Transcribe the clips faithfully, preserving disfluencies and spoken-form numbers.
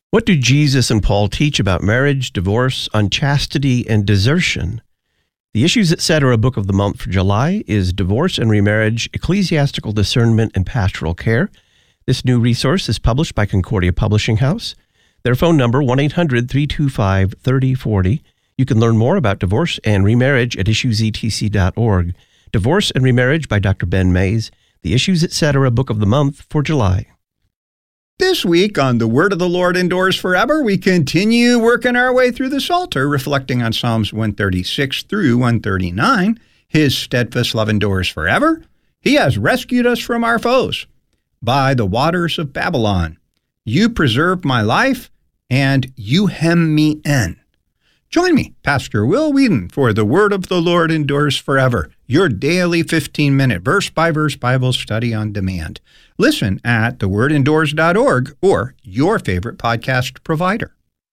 What do Jesus and Paul teach about marriage, divorce, unchastity, and desertion? The Issues Etc. book of the month for July is Divorce and Remarriage, Ecclesiastical Discernment and Pastoral Care. This new resource is published by Concordia Publishing House. Their phone number, one eight hundred, three two five, three oh four oh. You can learn more about divorce and remarriage at issues e t c dot org. Divorce and Remarriage by Doctor Ben Mays, the Issues Etc. book of the month for July. This week on The Word of the Lord Endures Forever, we continue working our way through the Psalter, reflecting on Psalms one thirty-six through one thirty-nine. His steadfast love endures forever. He has rescued us from our foes by the waters of Babylon. You preserved my life, and you hem me in. Join me, Pastor Will Whedon, for The Word of the Lord Endures Forever, your daily fifteen-minute verse-by-verse Bible study on demand. Listen at the word endures dot org or your favorite podcast provider.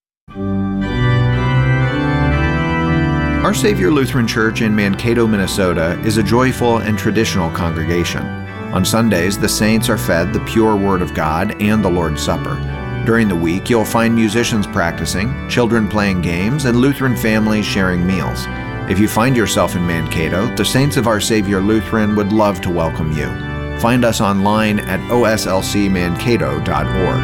Our Savior Lutheran Church in Mankato, Minnesota is a joyful and traditional congregation. On Sundays, the saints are fed the pure Word of God and the Lord's Supper. During the week, you'll find musicians practicing, children playing games, and Lutheran families sharing meals. If you find yourself in Mankato, the Saints of Our Savior Lutheran would love to welcome you. Find us online at o s l c mankato dot org.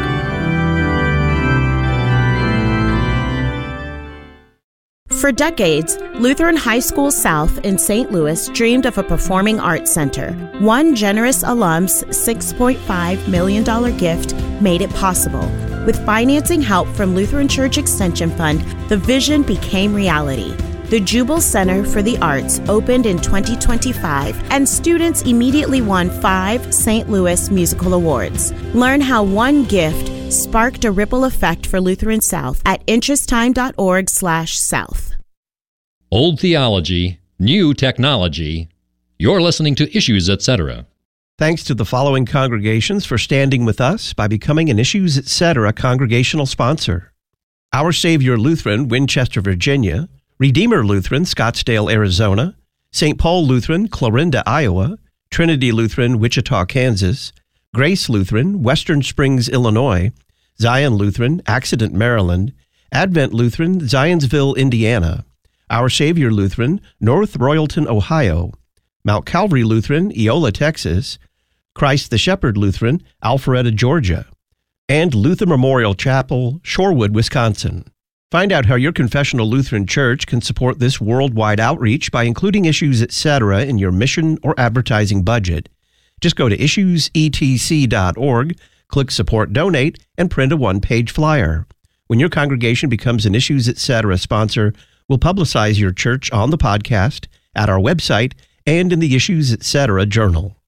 For decades, Lutheran High School South in Saint Louis dreamed of a performing arts center. One generous alum's six point five million dollars gift made it possible. With financing help from Lutheran Church Extension Fund, the vision became reality. The Jubal Center for the Arts opened in twenty twenty-five, and students immediately won five Saint Louis Musical Awards. Learn how one gift sparked a ripple effect for Lutheran South at interesttime dot org slash south. Old theology, new technology. You're listening to Issues Etc. Thanks to the following congregations for standing with us by becoming an Issues Etc. congregational sponsor: Our Savior Lutheran, Winchester, Virginia; Redeemer Lutheran, Scottsdale, Arizona; Saint Paul Lutheran, Clarinda, Iowa; Trinity Lutheran, Wichita, Kansas; Grace Lutheran, Western Springs, Illinois; Zion Lutheran, Accident, Maryland; Advent Lutheran, Zionsville, Indiana; Our Savior Lutheran, North Royalton, Ohio; Mount Calvary Lutheran, Eola, Texas; Christ the Shepherd Lutheran, Alpharetta, Georgia; and Luther Memorial Chapel, Shorewood, Wisconsin. Find out how your confessional Lutheran church can support this worldwide outreach by including Issues Etc. in your mission or advertising budget. Just go to issues e t c dot org, click Support Donate, and print a one-page flyer. When your congregation becomes an Issues Etc. sponsor, we'll publicize your church on the podcast, at our website, and in the Issues Etc. journal.